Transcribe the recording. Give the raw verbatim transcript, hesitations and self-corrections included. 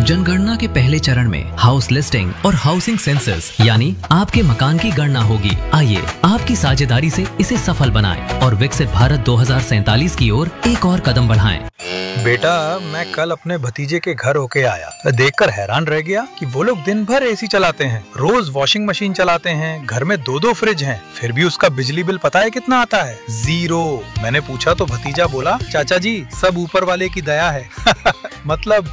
जनगणना के पहले चरण में हाउस लिस्टिंग और हाउसिंग सेंसस यानी आपके मकान की गणना होगी। आइए आपकी साझेदारी से इसे सफल बनाएं और विकसित भारत दो हज़ार सैंतालीस की ओर एक और कदम बढ़ाएं। बेटा, मैं कल अपने भतीजे के घर होके आया, देखकर हैरान रह गया कि वो लोग दिन भर एसी चलाते हैं, रोज वॉशिंग मशीन चलाते हैं, घर में दो दो फ्रिज हैं, फिर भी उसका बिजली बिल पता है कितना आता है? जीरो। मैंने पूछा तो भतीजा बोला, चाचा जी सब ऊपर वाले की दया है। मतलब